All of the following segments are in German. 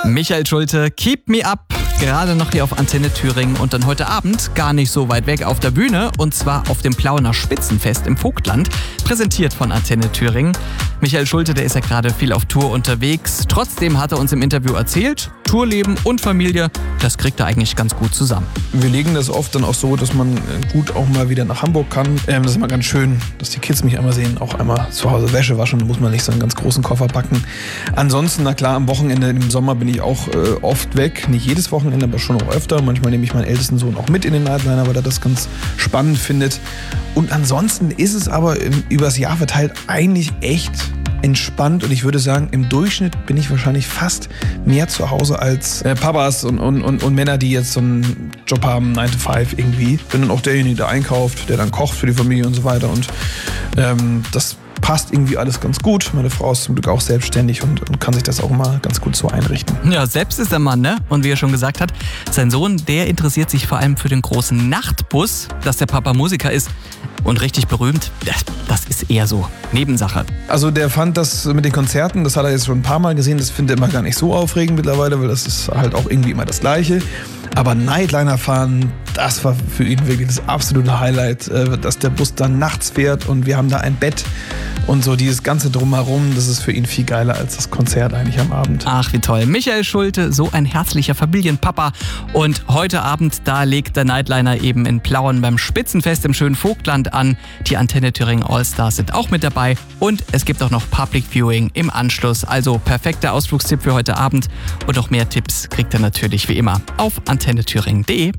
Michael Schulte, Keep Me Up. Gerade noch hier auf Antenne Thüringen und dann heute Abend gar nicht so weit weg auf der Bühne und zwar auf dem Plauener Spitzenfest im Vogtland, präsentiert von Antenne Thüringen. Michael Schulte, der ist ja gerade viel auf Tour unterwegs. Trotzdem hat er uns im Interview erzählt, Tourleben und Familie, das kriegt er eigentlich ganz gut zusammen. Wir legen das oft dann auch so, dass man gut auch mal wieder nach Hamburg kann. Das ist immer ganz schön, dass die Kids mich einmal sehen, auch einmal zu Hause Wäsche waschen, muss man nicht so einen ganz großen Koffer packen. Ansonsten, na klar, am Wochenende, im Sommer bin ich auch oft weg, nicht jedes Wochenende, aber schon auch öfter. Manchmal nehme ich meinen ältesten Sohn auch mit in den Nightliner, weil er das ganz spannend findet. Und ansonsten ist es aber übers Jahr verteilt eigentlich echt entspannt und ich würde sagen, im Durchschnitt bin ich wahrscheinlich fast mehr zu Hause als Papas und Männer, die jetzt so einen Job haben, 9 to 5 irgendwie. Bin dann auch derjenige, der einkauft, der dann kocht für die Familie und so weiter und das passt irgendwie alles ganz gut. Meine Frau ist zum Glück auch selbstständig und kann sich das auch mal ganz gut so einrichten. Ja, selbst ist der Mann, ne? Und wie er schon gesagt hat, sein Sohn, der interessiert sich vor allem für den großen Nachtbus, dass der Papa Musiker ist. Und richtig berühmt, das ist eher so Nebensache. Also der fand das mit den Konzerten, das hat er jetzt schon ein paar Mal gesehen, das findet er immer gar nicht so aufregend mittlerweile, weil das ist halt auch irgendwie immer das Gleiche. Aber Nightliner fahren, das war für ihn wirklich das absolute Highlight, dass der Bus dann nachts fährt und wir haben da ein Bett und so dieses ganze Drumherum, das ist für ihn viel geiler als das Konzert eigentlich am Abend. Ach, wie toll. Michael Schulte, so ein herzlicher Familienpapa. Und heute Abend, da legt der Nightliner eben in Plauen beim Spitzenfest im schönen Vogtland an. Die Antenne Thüringen Allstars sind auch mit dabei. Und es gibt auch noch Public Viewing im Anschluss. Also perfekter Ausflugstipp für heute Abend. Und noch mehr Tipps kriegt ihr natürlich wie immer auf antennethüringen.de.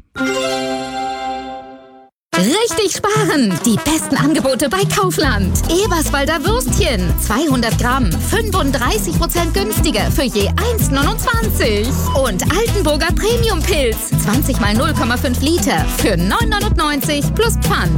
Richtig sparen! Die besten Angebote bei Kaufland. Eberswalder Würstchen, 200 Gramm, 35% günstiger für je 1,29. Und Altenburger Premium Pilz, 20 mal 0,5 Liter für 9,99 plus Pfand.